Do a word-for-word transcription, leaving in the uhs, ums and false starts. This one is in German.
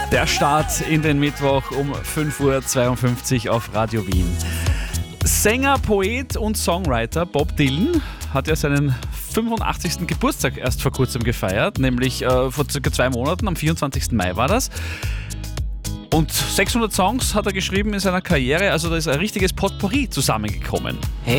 Der Start in den Mittwoch um fünf Uhr zweiundfünfzig auf Radio Wien. Sänger, Poet und Songwriter Bob Dylan hat ja seinen fünfundachtzigsten Geburtstag erst vor kurzem gefeiert, nämlich äh, vor circa zwei Monaten, am vierundzwanzigsten Mai war das. Und sechshundert Songs hat er geschrieben in seiner Karriere, also da ist ein richtiges Potpourri zusammengekommen. Hey.